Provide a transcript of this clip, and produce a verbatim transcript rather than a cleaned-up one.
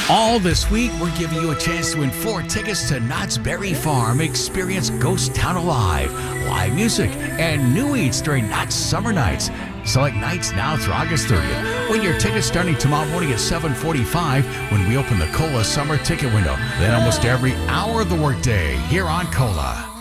All this week, we're giving you a chance to win four tickets to Knott's Berry Farm. Experience Ghost Town Alive, live music, and new eats during Knott's Summer Nights. Select nights now through August thirtieth. Win your tickets starting tomorrow morning at seven forty-five when we open the COLA Summer Ticket Window. Then almost every hour of the workday here on COLA.